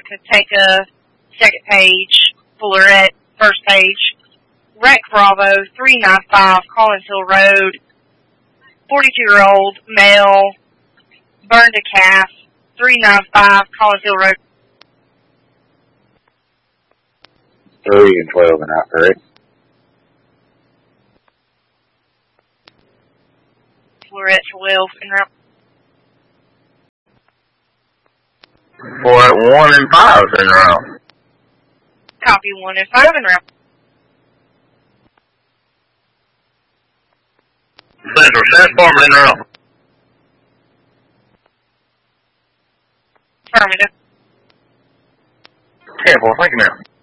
Kateca, second page. Fullerette, first page. Wreck Bravo, 395 Collins Hill Road. 42-year-old male, burned a calf, 395 Collins Hill Road. 3 and 12 and out, correct? Fullerette, 12 and route. Fullerette, 1 and 5 en route. Copy 1 and 5 and route. Central, transform en route. Affirmative. 10-4, thank you, ma'am.